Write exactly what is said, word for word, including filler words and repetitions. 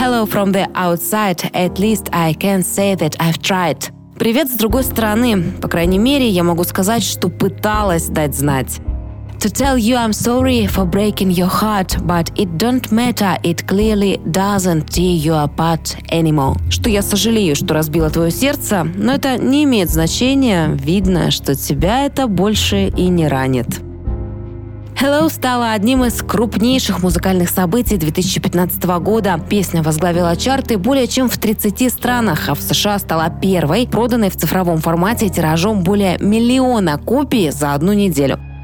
Hello from the outside, at least I can say that I've tried. Привет с другой стороны. По крайней мере, я могу сказать, что пыталась дать знать. To tell you I'm sorry for breaking your heart, but it don't matter, it clearly doesn't tear you apart anymore. Что я сожалею, что разбила твое сердце, но это не имеет значения, видно, что тебя это больше и не ранит. Hello стала одним из крупнейших музыкальных событий две тысячи пятнадцатого года. Песня возглавила чарты более чем в тридцати странах, а в США стала первой, проданной в цифровом формате тиражом более миллиона копий за одну неделю.